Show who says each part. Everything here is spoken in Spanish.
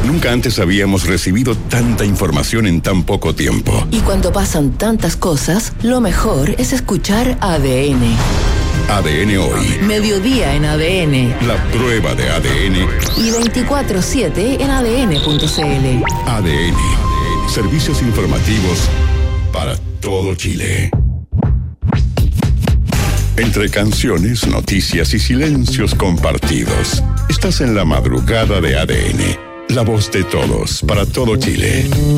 Speaker 1: Nunca antes habíamos recibido tanta información en tan poco tiempo.
Speaker 2: Y cuando pasan tantas cosas, lo mejor es escuchar ADN.
Speaker 1: ADN Hoy.
Speaker 2: Mediodía en ADN.
Speaker 1: La prueba de ADN.
Speaker 2: Y 24/7 en ADN.cl.
Speaker 1: ADN. Servicios informativos para todo Chile. Entre canciones, noticias y silencios compartidos, estás en la madrugada de ADN. La voz de todos, para todo Chile.